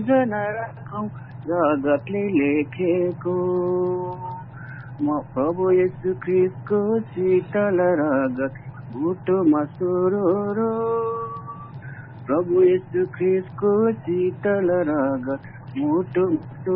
सम्झना राखौं जगतले लेखेको। म प्रभु येशू ख्रीष्टको शीतल रगत मुटुमा सुरुरो। प्रभु येशू ख्रीष्टको शीतल रगत मुटुमा